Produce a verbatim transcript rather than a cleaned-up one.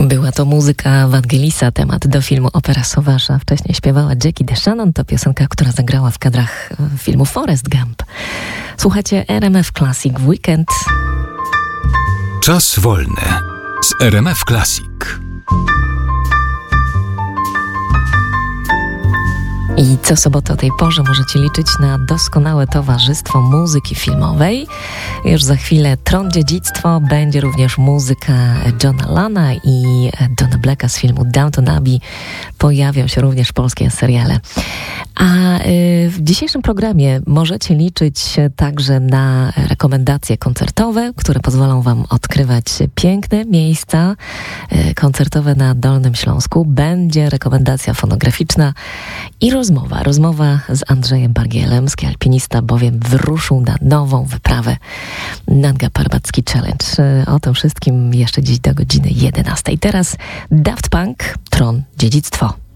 Była to muzyka Vangelisa, temat do filmu Opera Sauvage, a wcześniej śpiewała Jackie DeShannon. To piosenka, która zagrała w kadrach filmu Forrest Gump. Słuchacie R M F Classic w weekend. Czas wolny z R M F Classic. I co sobotę o tej porze możecie liczyć na doskonałe towarzystwo muzyki filmowej. Już za chwilę Tron Dziedzictwo, będzie również muzyka Johna Lana i Donna Blacka z filmu Downton Abbey. Pojawią się również polskie seriale. A w dzisiejszym programie możecie liczyć także na rekomendacje koncertowe, które pozwolą wam odkrywać piękne miejsca koncertowe na Dolnym Śląsku. Będzie rekomendacja fonograficzna i rozmowa. Rozmowa z Andrzejem Bargielem, ski alpinista, bowiem wyruszył na nową wyprawę Nanga Parbatski Challenge. O tym wszystkim jeszcze dziś do godziny jedenastej. Teraz Daft Punk, Tron Dziedzictwo.